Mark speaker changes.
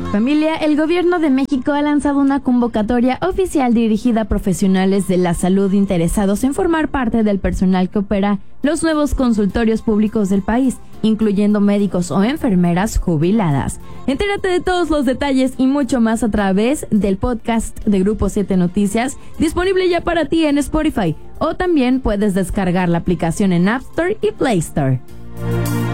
Speaker 1: Familia, el Gobierno de México ha lanzado una convocatoria oficial dirigida a profesionales de la salud interesados en formar parte del personal que opera los nuevos consultorios públicos del país, incluyendo médicos o enfermeras jubiladas. Entérate de todos los detalles y mucho más a través del podcast de Grupo 7 Noticias, disponible ya para ti en Spotify, o también puedes descargar la aplicación en App Store y Play Store.